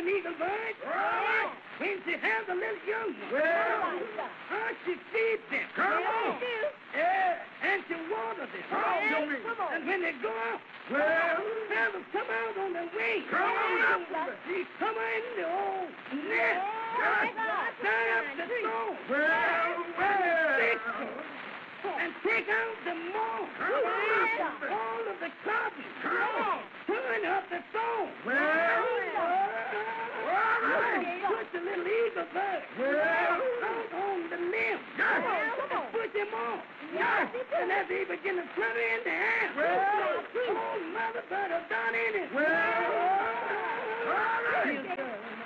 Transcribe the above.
an eagle bird. Well, When she has a little young one. well, She feeds them. come on. Yeah, and she waters them. Come on, Jimmy. And when they go out, Well, feathers come out on their wings. come on. She come in the old nest. Tie up the stone. Well. And take out the moss. Come on. All of the cotton. Come on. Turn up the stone. Well. Put the little eagle bird out on the limb. And put him on. And as he begin to flutter in the air, Well. old mother bird have done in it. Well. All right.